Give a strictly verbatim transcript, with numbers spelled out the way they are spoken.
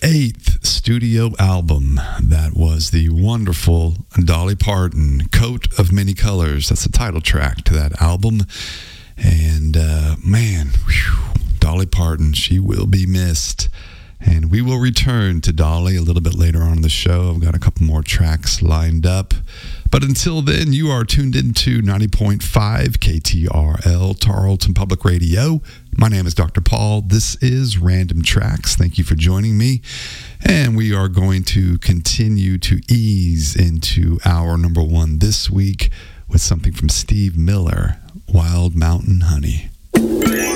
eighth studio album. That was the wonderful Dolly Parton, Coat of Many Colors. That's the title track to that album. And uh, man, whew, Dolly Parton, she will be missed. And we will return to Dolly a little bit later on in the show. I've got a couple more tracks lined up. But until then, you are tuned into ninety point five K T R L, Tarleton Public Radio. My name is Doctor Paul. This is Random Tracks. Thank you for joining me. And we are going to continue to ease into our number one this week with something from Steve Miller, Wild Mountain Honey.